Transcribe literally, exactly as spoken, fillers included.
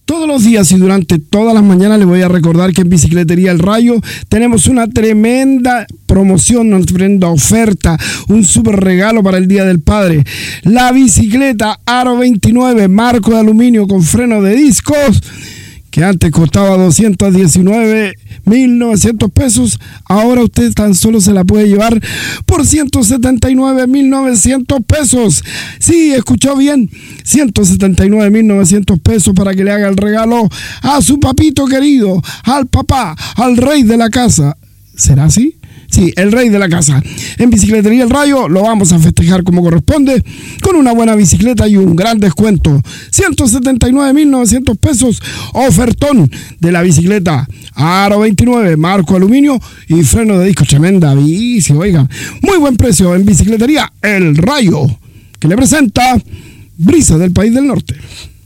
Todos los días y durante todas las mañanas les voy a recordar que en Bicicletería El Rayo tenemos una tremenda promoción, una tremenda oferta, un súper regalo para el Día del Padre. La bicicleta Aro veintinueve, marco de aluminio con freno de discos, que antes costaba doscientos diecinueve mil novecientos pesos, ahora usted tan solo se la puede llevar por ciento setenta y nueve mil novecientos pesos. Sí, escuchó bien, ciento setenta y nueve mil novecientos pesos para que le haga el regalo a su papito querido, al papá, al rey de la casa. ¿Será así? Sí, el rey de la casa. En Bicicletería El Rayo lo vamos a festejar como corresponde, con una buena bicicleta y un gran descuento. ciento setenta y nueve mil novecientos pesos, ofertón de la bicicleta Aro veintinueve, marco aluminio y freno de disco. Tremenda bici, oiga. Muy buen precio en Bicicletería El Rayo, que le presenta Brisa del País del Norte.